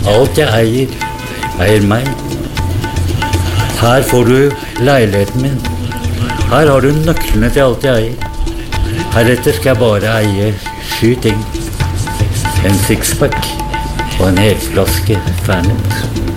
Alt jeg eier meg. Her får du leiligheten min. Her har du nøklene til alt jeg eier. Heretter skal jeg bare eie 7 ting. En sixpack og en helflaske Fernet.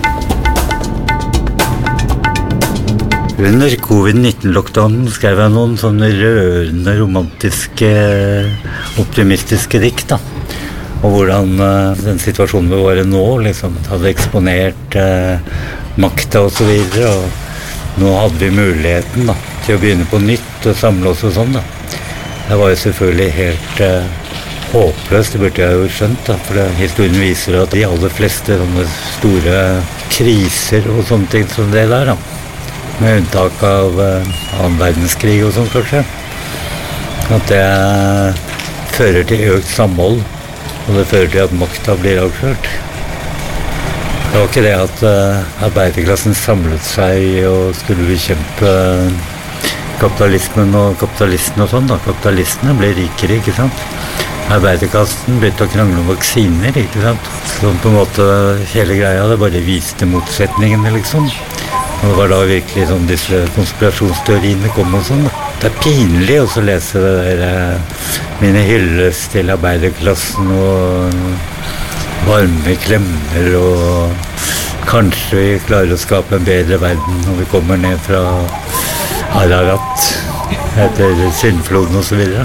Under covid-19-lockdownen skrev jeg noen sånne rørende, romantiske, optimistiske dikt da. Og hvordan den situasjonen vi var i nå liksom, hadde eksponert makta og så videre. Og nå hadde vi muligheten da, til å begynne på nytt og samle oss og sånn da. Det var jo selvfølgelig helt håpløst, det burde jeg jo skjønt da. For historien viser at de aller fleste sånne store kriser og sånne ting som det der da. Med unntak av annen verdenskrig og sånn kanskje. At det fører til økt samhold, og det fører til at makta blir avslørt. Det var ikke det at arbeiderklassen samlet seg og skulle bekjempe kapitalismen og kapitalistene og sånn da. Kapitalistene ble rikere, ikke sant? Arbeiderklassen begynte å krangle om vaksiner, ikke sant? Så på en måte hele greia, det bare viste motsetningene liksom. Og det var da virkelig sånn disse konspirasjonsteoriene kom og sånn. Det pinlig også å lese det der, mine hyllest til arbeiderklassen og varme klemmer og kanskje vi klarer å skape en bedre verden når vi kommer ned fra Ararat etter syndfloden og så videre.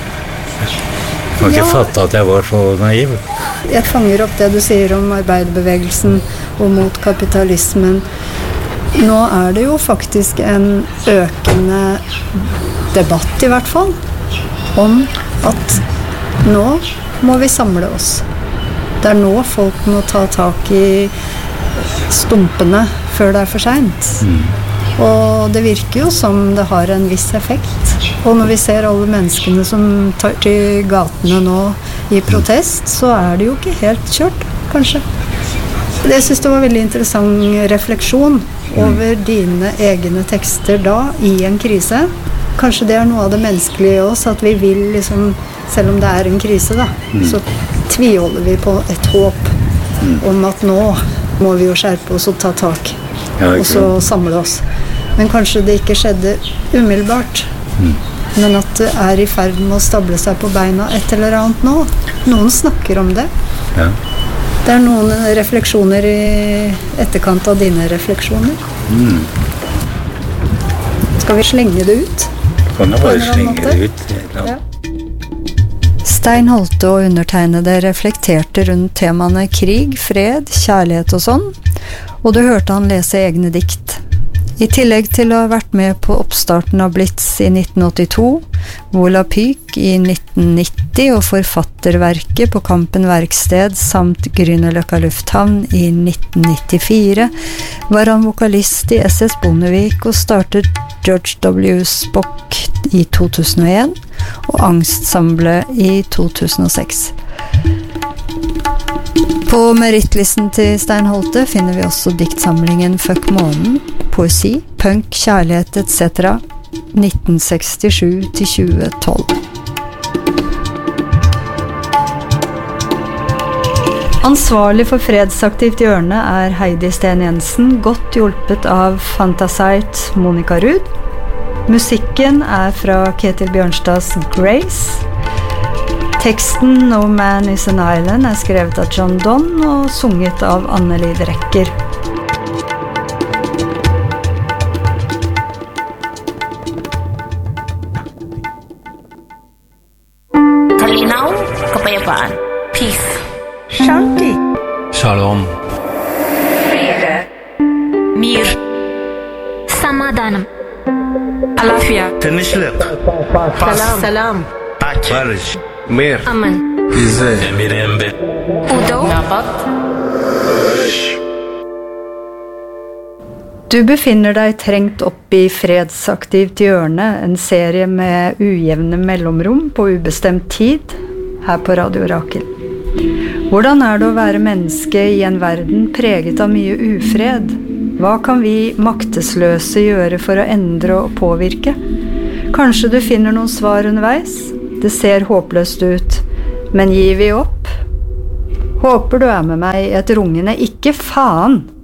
Jeg kan ikke fatte at jeg var så naiv. Jeg fanger opp det du sier om arbeiderbevegelsen og mot kapitalismen. Nå det jo faktisk en økende debatt i hvert fall om at nå må vi samle oss. Det nå folk må ta tak i stumpene før det for sent. Og det virker jo som det har en viss effekt. Og når vi ser alle menneskene som tar til gatene nå i protest, så det jo ikke helt kjørt, kanskje. Jeg synes det var veldig interessant refleksjon over dine egne tekster da, i en krise. Kanskje det noe av det menneskelige i oss, at vi vil liksom, selv om det en krise da, så tviholder vi på et håp om at nå må vi jo skjerpe oss og ta tak, og så samle oss. Men kanskje det ikke skjedde umiddelbart, men at det i ferd med å stable seg på beina et eller annet nå. Noen snakker om det. Ja. Det noen refleksjoner i etterkant av dine refleksjoner. Skal vi slenge det ut? Kan du bare slenge det ut? Ja. Stein Holte og undertegnede reflekterte rundt temaene krig, fred, kjærlighet og sånn, og du hørte han lese egne dikt. I tillegg til å ha vært med på oppstarten av Blitz i 1982, Volapyk i 1990 og forfatterverket på Kampen Verksted samt Grünerløkka Lufthavn i 1994, var han vokalist i SS Bondevik og startet George W. Spock i 2001 og Angstsamlet i 2006. På merittlisten til Stein Holte finner vi også diktsamlingen Fuck Månen, poesi, punk, kjærlighet etc. 1967 til 2012. Ansvarlig for Fredsaktivt hjørne Heidi Sten Jensen, godt hjulpet av Fantasite Monica Ruud. Musikken fra Ketil Bjørnstads Grace. Teksten No Man is an Island skrevet av John Donne og sunget av Anneli Drecker. Kalinaw, kapayapaan, peace, shanti, shalom, mir, samadanam, alafia, tinishliq, salam, barış, mir, aman, mirembe, udo, Du befinner deg trengt opp i Fredsaktivt hjørne, en serie med ujevne mellomrom på ubestemt tid, her på Radio Rakel. Hvordan det å være menneske i en verden preget av mye ufred? Hva kan vi maktesløse gjøre for å endre og påvirke? Kanskje du finner noen svar underveis? Det ser håpløst ut, men gir vi opp? Håper du er med meg i et rungende ikke faen.